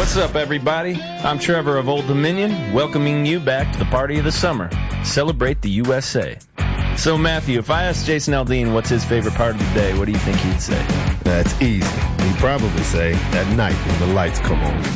What's up, everybody? I'm Trevor of Old Dominion, welcoming you back to the party of the summer. Celebrate the USA. So, Matthew, if I asked Jason Aldean what's his favorite part of the day, what do you think he'd say? That's easy. He'd probably say, at night when the lights come on.